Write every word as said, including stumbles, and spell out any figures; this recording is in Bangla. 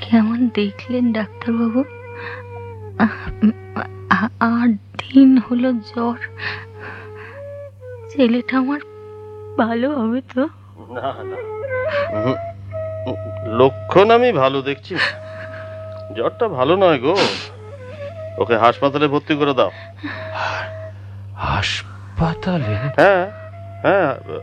কেমন দেখলেন ডাক্তারবাবু? আট দিন হলো জ্বর। ছেলেটা আমার ভালো হবে তো? না না, লক্ষণ আমি ভালো দেখছি না। জ্বরটা ভালো নয় গো, ওকে হাসপাতালে ভর্তি করে দাও। হাসপাতালে? হ্যাঁ হ্যাঁ,